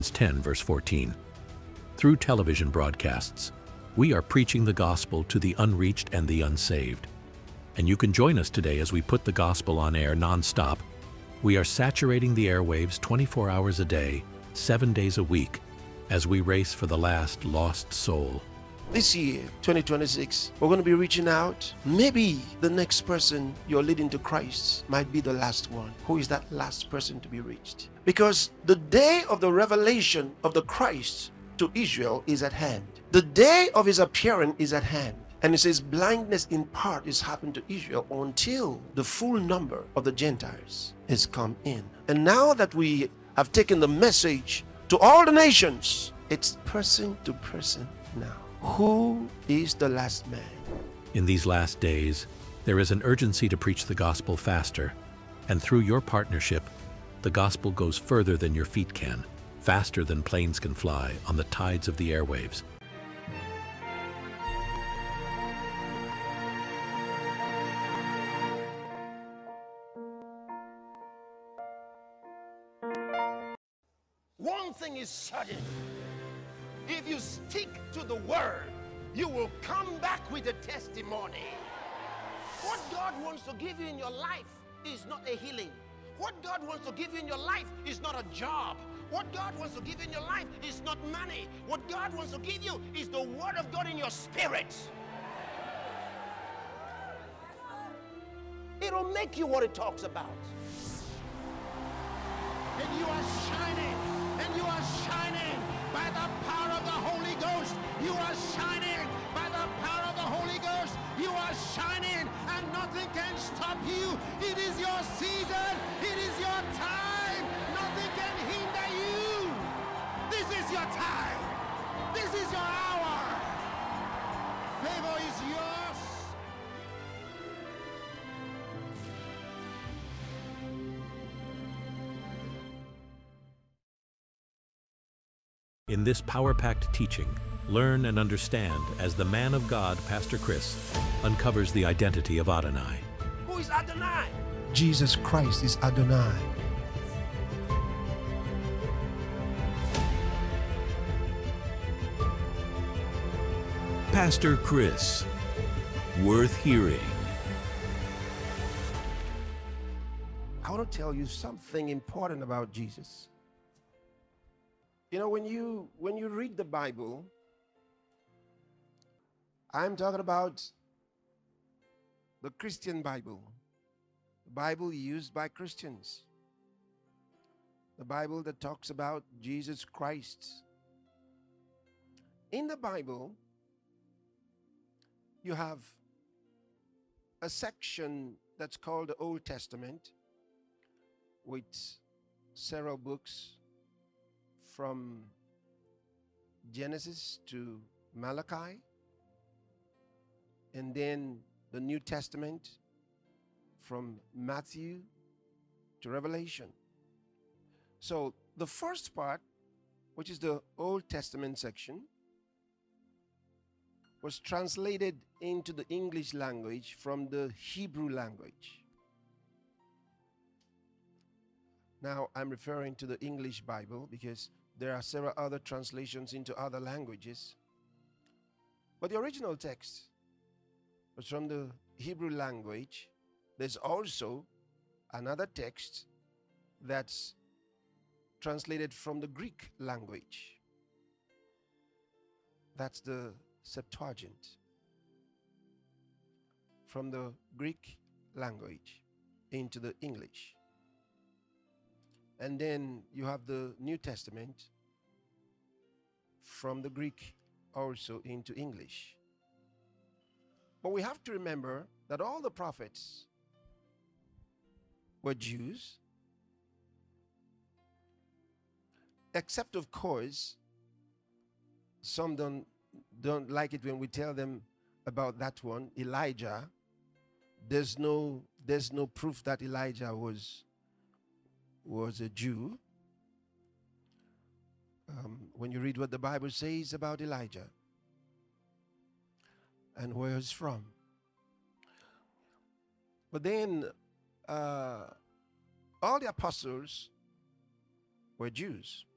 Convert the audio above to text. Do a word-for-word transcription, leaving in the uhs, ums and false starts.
ten, verse fourteen. Through television broadcasts, we are preaching the gospel to the unreached and the unsaved. And you can join us today as we put the gospel on air non-stop. We are saturating the airwaves twenty-four hours a day, seven days a week, as we race for the last lost soul. This year, twenty twenty-six, we're going to be reaching out. Maybe the next person you're leading to Christ might be the last one. Who is that last person to be reached? Because the day of the revelation of the Christ to Israel is at hand. The day of his appearing is at hand. And it says blindness in part is happened to Israel until the full number of the Gentiles is come in. And now that we have taken the message to all the nations, it's person to person now. Who is the last man? In these last days, there is an urgency to preach the gospel faster. And through your partnership, the gospel goes further than your feet can, faster than planes can fly on the tides of the airwaves. One thing is certain. If you stick to the word, you will come back with a testimony. What God wants to give you in your life is not a healing. What God wants to give you in your life is not a job. What God wants to give you in your life is not money. What God wants to give you is the word of God in your spirit. It'll make you what it talks about. And you are shining, and you are shining by the power of the Holy Ghost. You are shining by the power of the Holy Ghost. You are shining, and nothing can stop you. It is your season. It is your time. Nothing can hinder you. This is your time. This is your hour. Favor is yours. In this power-packed teaching, learn and understand as the man of God, Pastor Chris, uncovers the identity of Adonai. Who is Adonai? Jesus Christ is Adonai. Pastor Chris, worth hearing. I want to tell you something important about Jesus. You know, when you when you read the Bible, I'm talking about the Christian Bible, the Bible used by Christians, the Bible that talks about Jesus Christ. In the Bible, you have a section that's called the Old Testament with several books from Genesis to Malachi, and then the New Testament from Matthew to Revelation. So the first part, which is the Old Testament section, was translated into the English language from the Hebrew language. Now I'm referring to the English Bible because there are several other translations into other languages. But the original text was from the Hebrew language. There's also another text that's translated from the Greek language. That's the Septuagint. From the Greek language into the English. And then you have the New Testament from the Greek also into English. But we have to remember that all the prophets were Jews, except of course, some don't, don't like it when we tell them about that one, Elijah. There's no, there's no proof that Elijah was was a Jew. Um, when you read what the Bible says about Elijah and where he's from. But then uh, all the apostles were Jews.